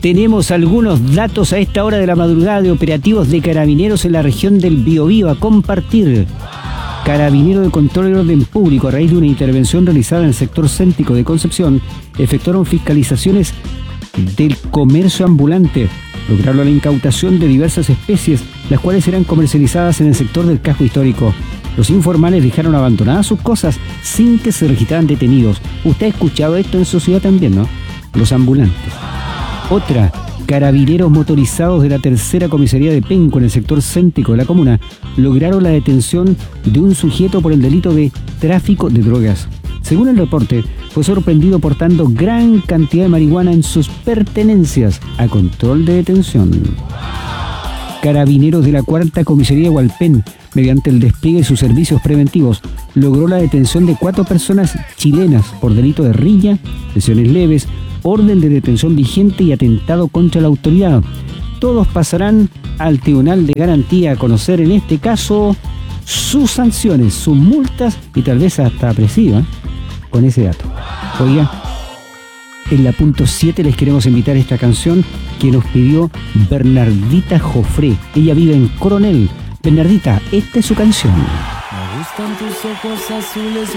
Tenemos algunos datos a esta hora de la madrugada de operativos de carabineros en la región del Biobío a compartir. Carabineros de Control y Orden Público, a raíz de una intervención realizada en el sector céntrico de Concepción, efectuaron fiscalizaciones del comercio ambulante. Lograron la incautación de diversas especies, las cuales eran comercializadas en el sector del casco histórico. Los informales dejaron abandonadas sus cosas sin que se registraran detenidos. Usted ha escuchado esto en su ciudad también, ¿no? Los ambulantes. Otra, carabineros motorizados de la tercera comisaría de Penco, en el sector céntrico de la comuna, lograron la detención de un sujeto por el delito de tráfico de drogas. Según el reporte, fue sorprendido portando gran cantidad de marihuana en sus pertenencias, a control de detención. Carabineros de la cuarta comisaría de Hualpén, mediante el despliegue de sus servicios preventivos, logró la detención de 4 personas chilenas por delito de riña, lesiones leves, orden de detención vigente y atentado contra la autoridad. Todos pasarán al Tribunal de Garantía a conocer en este caso sus sanciones, sus multas y tal vez hasta presiva con ese dato. Oiga, en la punto 7 les queremos invitar esta canción que nos pidió Bernardita Jofré. Ella vive en Coronel. Bernardita, esta es su canción. Me gustan tus ojos azules.